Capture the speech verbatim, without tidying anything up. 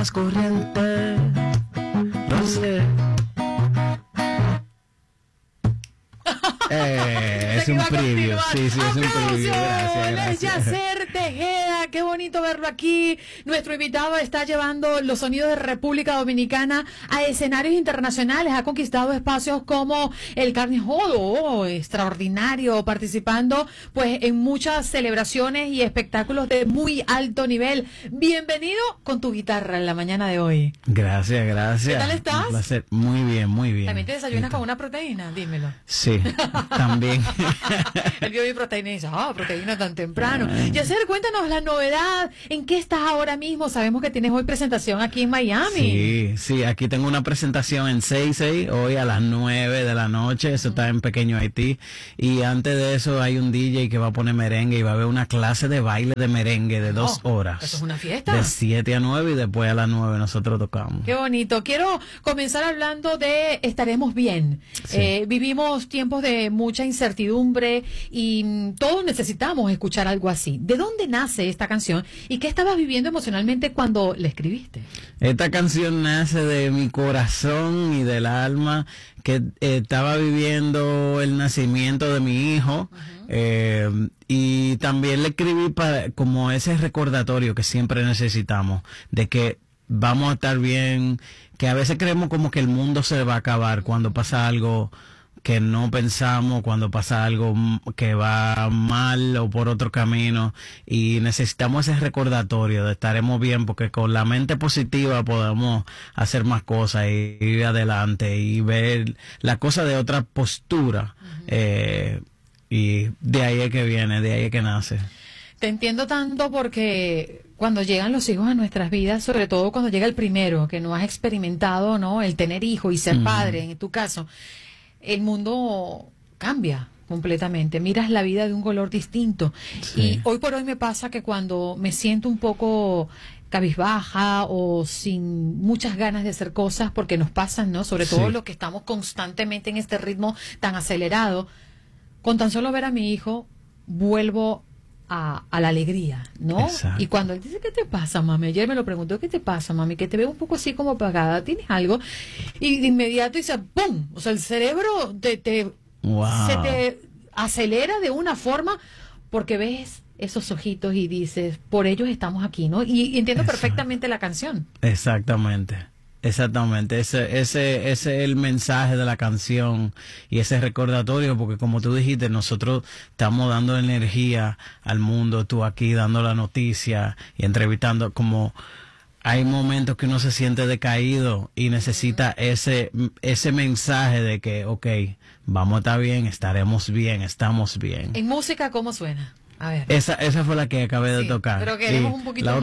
más corriente. No sé. Eh, es un preview, sí, sí, es un preview. Gracias, gracias. Yacer Tejeda, qué bonito verlo aquí. Nuestro invitado está llevando los sonidos de República Dominicana a escenarios internacionales. Ha conquistado espacios como el Carnegie Hall, oh, extraordinario, participando pues en muchas celebraciones y espectáculos de muy alto nivel. Bienvenido con tu guitarra en la mañana de hoy. Gracias, gracias. ¿Qué tal estás? Un placer. Muy bien, muy bien. ¿También te desayunas con una proteína? Dímelo. Sí, también. Él vio mi proteína y dice, ah, proteína tan temprano. Yacer, cuéntanos la novedad. ¿En qué estás ahora mismo? Sabemos que tienes hoy presentación aquí en Miami. Sí, sí, aquí tengo una presentación en seis seis, hoy a las nueve de la noche. Eso está en Pequeño Haití. Y antes de eso hay un D J que va a poner merengue y va a haber una clase de baile de merengue de dos Oh, horas. ¿Eso es una fiesta? De siete a nueve y después a las nueve nosotros tocamos. Qué bonito. Quiero comenzar hablando de estaremos bien. Sí. Eh, vivimos tiempos de mucha incertidumbre y mm, todos necesitamos escuchar algo así. ¿De dónde nace esta canción y qué estabas viviendo emocionalmente cuando la escribiste? Esta canción nace de mi corazón y del alma, que eh, estaba viviendo el nacimiento de mi hijo. Uh-huh. eh, y también le escribí para como ese recordatorio que siempre necesitamos de que vamos a estar bien, que a veces creemos como que el mundo se va a acabar cuando pasa algo que no pensamos, cuando pasa algo que va mal o por otro camino, y necesitamos ese recordatorio de estaremos bien, porque con la mente positiva podemos hacer más cosas y ir adelante y ver la cosa de otra postura. Uh-huh. eh, y de ahí es que viene, de ahí es que nace. Te entiendo tanto porque cuando llegan los hijos a nuestras vidas, sobre todo cuando llega el primero, que no has experimentado, ¿no?, el tener hijos y ser uh-huh. padre, en tu caso, el mundo cambia completamente, miras la vida de un color distinto. Sí. Y hoy por hoy me pasa que cuando me siento un poco cabizbaja o sin muchas ganas de hacer cosas, porque nos pasan, ¿no?, sobre todo sí. los que estamos constantemente en este ritmo tan acelerado, con tan solo ver a mi hijo vuelvo a, a la alegría, ¿no? Exacto. Y cuando él dice, ¿qué te pasa, mami? Ayer me lo preguntó, ¿qué te pasa, mami? Que te veo un poco así como apagada, ¿tienes algo? Y de inmediato dice, ¡pum! O sea, el cerebro te, te wow. se te acelera de una forma porque ves esos ojitos y dices, por ellos estamos aquí, ¿no? Y, y entiendo Exacto. perfectamente la canción. Exactamente. Exactamente, ese, ese, ese es el mensaje de la canción y ese recordatorio, porque como tú dijiste, nosotros estamos dando energía al mundo, tú aquí dando la noticia y entrevistando, como hay momentos que uno se siente decaído y necesita ese, ese mensaje de que, ok, vamos a estar bien, estaremos bien, estamos bien. En música, ¿cómo suena? A ver. Esa, esa fue la que acabé sí, de tocar. Pero queremos un poquito la más.